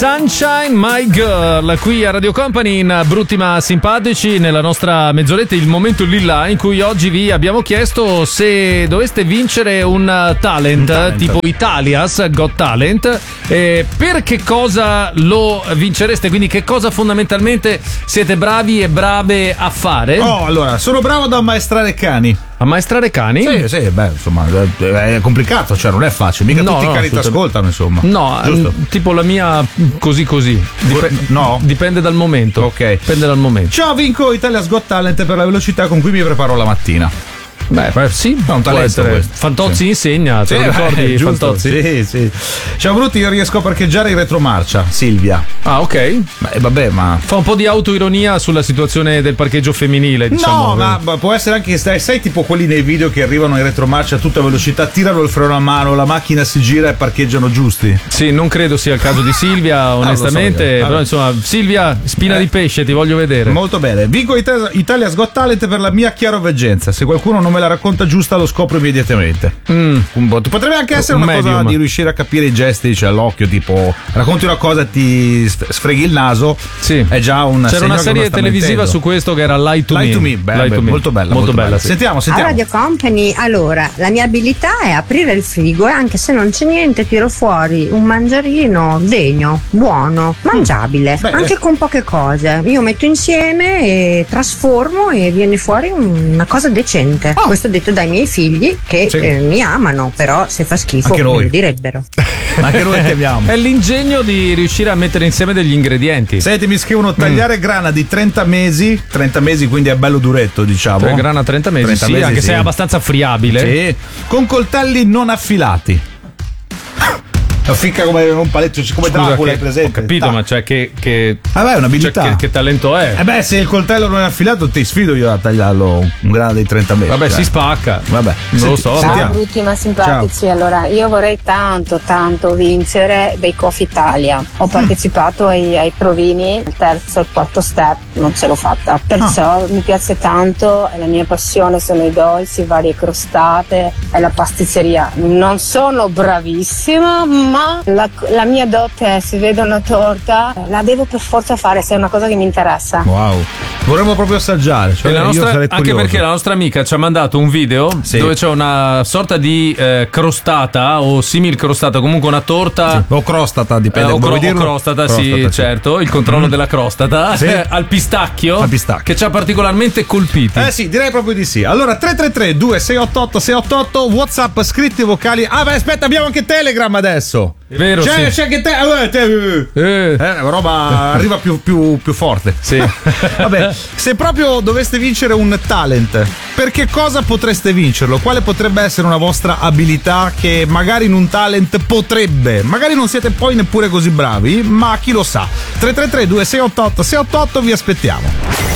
Sunshine My Girl qui a Radio Company in Brutti ma Simpatici, nella nostra mezz'oretta, il momento lì là in cui oggi vi abbiamo chiesto se doveste vincere un talent tipo Italia's Got Talent, per che cosa lo vincereste, quindi che cosa fondamentalmente siete bravi e brave a fare? Allora, sono bravo ad ammaestrare cani. Ammaestrare cani? Sì, beh, insomma, è complicato, cioè non è facile, mica tutti i cani ti ascoltano, insomma. No, tipo la mia così. No? Dipende dal momento. Ok. Dipende dal momento. Ciao, vinco Italia's Got Talent per la velocità con cui mi preparo la mattina. Beh, sì, è un talento questo. Fantozzi insegna, te lo ricordi, Fantozzi? Sì. Ciao Brutti, io riesco a parcheggiare in retromarcia, Silvia. Ah, ok. Vabbè, ma fa un po' di autoironia sulla situazione del parcheggio femminile, diciamo. No, ma può essere anche che sai tipo quelli nei video che arrivano in retromarcia a tutta velocità, tirano il freno a mano, la macchina si gira e parcheggiano giusti. Sì, non credo sia il caso di Silvia, onestamente, però insomma, Silvia, spina di pesce, ti voglio vedere. Molto bene. Vinco Italia's Got Talent per la mia chiaroveggenza. Se qualcuno non me la racconta giusta lo scopro immediatamente. Potrebbe anche essere una cosa di riuscire a capire i gesti, cioè all'occhio, tipo racconti una cosa e ti sfreghi il naso. Sì. È già un C'era una serie televisiva su questo che era Lie to Me. Molto bella. Sì. Sentiamo. A Radio Company, allora, la mia abilità è aprire il frigo e anche se non c'è niente tiro fuori un mangiarino degno, buono, mangiabile, anche con poche cose. Io metto insieme e trasformo e viene fuori una cosa decente. Questo detto dai miei figli che mi amano, però se fa schifo me lo direbbero. Anche noi ti amiamo. È l'ingegno di riuscire a mettere insieme degli ingredienti. Senti, mi scrivono tagliare grana di 30 mesi, quindi è bello duretto, diciamo. Grana 30 mesi, anche se è abbastanza friabile. Sì. Con coltelli non affilati. Ficca come un paletto, come Dracula, è presente. Ho capito, ma cioè che vabbè, è un'abilità. Cioè, che talento è? Se il coltello non è affilato ti sfido io a tagliarlo un grano dei 30 metri. Vabbè, si spacca. Vabbè, non lo so. Ciao Brutti ma Simpatici. Ciao. Allora, io vorrei tanto vincere Bake Off Italia. Ho partecipato ai provini, il terzo e il quarto step, non ce l'ho fatta. Perciò mi piace tanto, e la mia passione sono i dolci, varie crostate e la pasticceria. Non sono bravissima, ma la mia dote è, se vedo una torta la devo per forza fare, se è una cosa che mi interessa. Wow, vorremmo proprio assaggiare, cioè anche perché la nostra amica ci ha mandato un video dove c'è una sorta di crostata o simil crostata, comunque una torta o crostata, dipende, crostata, sì, certo, il controllo della crostata al pistacchio che ci ha particolarmente colpiti. Sì, direi proprio di sì. Allora 333 2688 688 WhatsApp, scritti vocali. Aspetta, abbiamo anche Telegram adesso. È vero, c'è anche roba arriva più forte. Sì. Vabbè, se proprio doveste vincere un talent, per che cosa potreste vincerlo? Quale potrebbe essere una vostra abilità che magari in un talent potrebbe, magari non siete poi neppure così bravi, ma chi lo sa. 333 2688 688, vi aspettiamo.